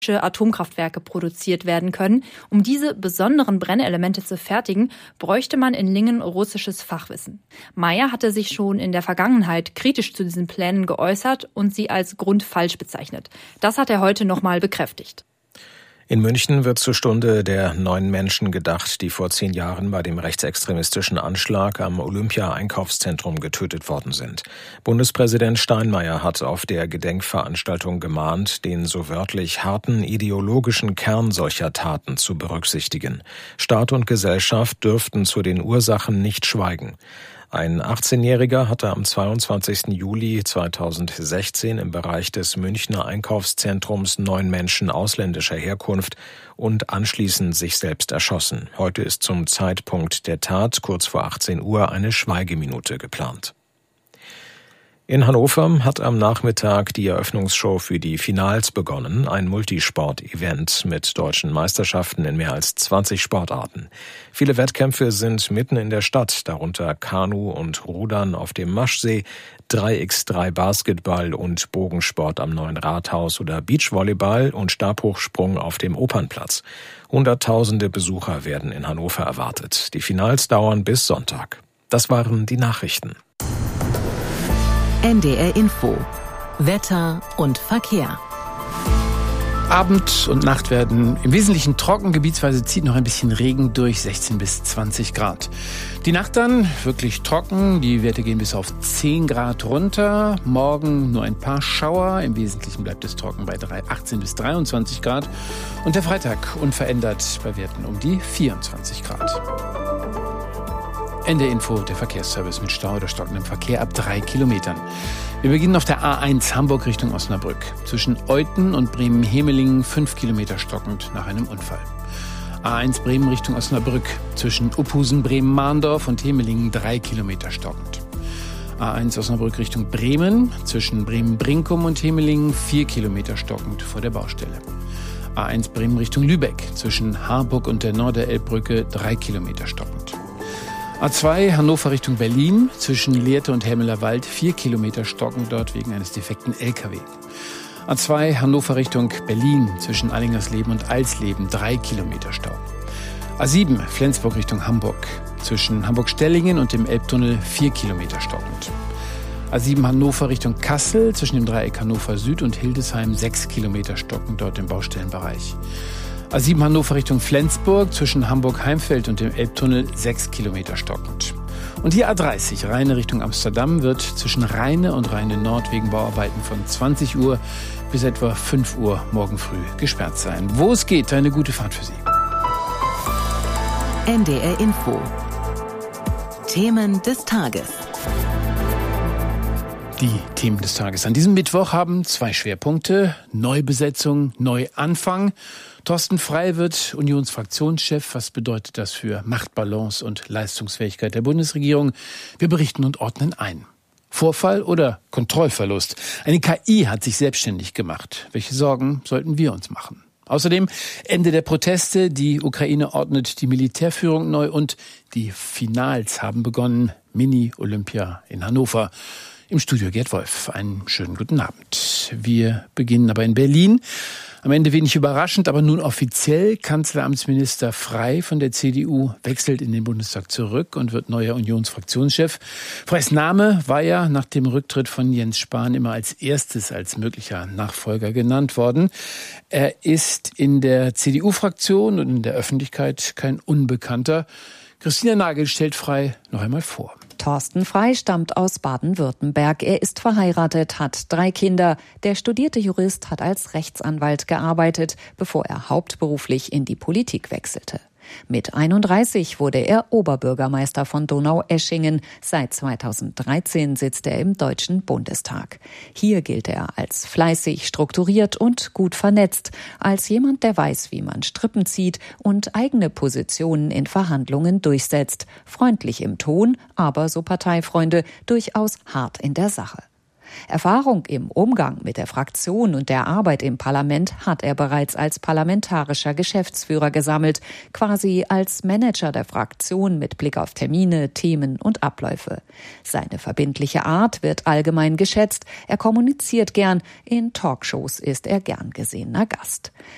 Atomkraftwerke produziert werden können. Um diese besonderen Brennelemente zu fertigen, bräuchte man in Lingen russisches Fachwissen. Mayer hatte sich schon in der Vergangenheit kritisch zu diesen Plänen geäußert und sie als grundfalsch bezeichnet. Das hat er heute nochmal bekräftigt. In München wird zur Stunde der 9 Menschen gedacht, die vor 10 Jahren bei dem rechtsextremistischen Anschlag am Olympia-Einkaufszentrum getötet worden sind. Bundespräsident Steinmeier hat auf der Gedenkveranstaltung gemahnt, den so wörtlich harten ideologischen Kern solcher Taten zu berücksichtigen. Staat und Gesellschaft dürften zu den Ursachen nicht schweigen. Ein 18-Jähriger hatte am 22. Juli 2016 im Bereich des Münchner Einkaufszentrums 9 Menschen ausländischer Herkunft und anschließend sich selbst erschossen. Heute ist zum Zeitpunkt der Tat, kurz vor 18 Uhr, eine Schweigeminute geplant. In Hannover hat am Nachmittag die Eröffnungsshow für die Finals begonnen, ein Multisport-Event mit deutschen Meisterschaften in mehr als 20 Sportarten. Viele Wettkämpfe sind mitten in der Stadt, darunter Kanu und Rudern auf dem Maschsee, 3x3 Basketball und Bogensport am Neuen Rathaus oder Beachvolleyball und Stabhochsprung auf dem Opernplatz. Hunderttausende Besucher werden in Hannover erwartet. Die Finals dauern bis Sonntag. Das waren die Nachrichten. NDR Info. Wetter und Verkehr. Abend und Nacht werden im Wesentlichen trocken, gebietsweise zieht noch ein bisschen Regen durch, 16 bis 20 Grad. Die Nacht dann wirklich trocken, die Werte gehen bis auf 10 Grad runter. Morgen nur ein paar Schauer, im Wesentlichen bleibt es trocken bei 18 bis 23 Grad. Und der Freitag unverändert bei Werten um die 24 Grad. Ende Info, der Verkehrsservice mit Stau oder stockendem Verkehr ab 3 Kilometern. Wir beginnen auf der A1 Hamburg Richtung Osnabrück. Zwischen Euthen und Bremen-Hemelingen 5 Kilometer stockend nach einem Unfall. A1 Bremen Richtung Osnabrück. Zwischen Uphusen, Bremen-Mahndorf und Hemelingen 3 Kilometer stockend. A1 Osnabrück Richtung Bremen. Zwischen Bremen-Brinkum und Hemelingen 4 Kilometer stockend vor der Baustelle. A1 Bremen Richtung Lübeck. Zwischen Harburg und der Norderelbbrücke 3 Kilometer stockend. A2 Hannover Richtung Berlin, zwischen Lehrte und Helmelerwald 4 Kilometer stockend dort wegen eines defekten LKW. A2 Hannover Richtung Berlin, zwischen Allingersleben und Alsleben 3 Kilometer Stau. A7 Flensburg Richtung Hamburg, zwischen Hamburg-Stellingen und dem Elbtunnel 4 Kilometer stockend. A7 Hannover Richtung Kassel, zwischen dem Dreieck Hannover Süd und Hildesheim 6 Kilometer stockend dort im Baustellenbereich. A7 Hannover Richtung Flensburg, zwischen Hamburg-Heimfeld und dem Elbtunnel 6 Kilometer stockend. Und die A30 Rheine Richtung Amsterdam wird zwischen Rheine und Rheine Nord wegen Bauarbeiten von 20 Uhr bis etwa 5 Uhr morgen früh gesperrt sein. Wo es geht, eine gute Fahrt für Sie. NDR Info. Themen des Tages. Die Themen des Tages an diesem Mittwoch haben 2 Schwerpunkte. Neubesetzung, Neuanfang. Thorsten Frey wird Unionsfraktionschef. Was bedeutet das für Machtbalance und Leistungsfähigkeit der Bundesregierung? Wir berichten und ordnen ein. Vorfall oder Kontrollverlust? Eine KI hat sich selbstständig gemacht. Welche Sorgen sollten wir uns machen? Außerdem Ende der Proteste. Die Ukraine ordnet die Militärführung neu und die Finals haben begonnen. Mini-Olympia in Hannover. Im Studio Gerd Wolf. Einen schönen guten Abend. Wir beginnen aber in Berlin. Am Ende wenig überraschend, aber nun offiziell. Kanzleramtsminister Frey von der CDU wechselt in den Bundestag zurück und wird neuer Unionsfraktionschef. Freys Name war ja nach dem Rücktritt von Jens Spahn immer als erstes als möglicher Nachfolger genannt worden. Er ist in der CDU-Fraktion und in der Öffentlichkeit kein Unbekannter. Christina Nagel stellt Frey noch einmal vor. Thorsten Frey stammt aus Baden-Württemberg. Er ist verheiratet, hat 3 Kinder. Der studierte Jurist hat als Rechtsanwalt gearbeitet, bevor er hauptberuflich in die Politik wechselte. Mit 31 wurde er Oberbürgermeister von Donaueschingen. Seit 2013 sitzt er im Deutschen Bundestag. Hier gilt er als fleißig, strukturiert und gut vernetzt, als jemand, der weiß, wie man Strippen zieht und eigene Positionen in Verhandlungen durchsetzt. Freundlich im Ton, aber, so Parteifreunde, durchaus hart in der Sache. Erfahrung im Umgang mit der Fraktion und der Arbeit im Parlament hat er bereits als parlamentarischer Geschäftsführer gesammelt, quasi als Manager der Fraktion mit Blick auf Termine, Themen und Abläufe. Seine verbindliche Art wird allgemein geschätzt, er kommuniziert gern, in Talkshows ist er gern gesehener Gast.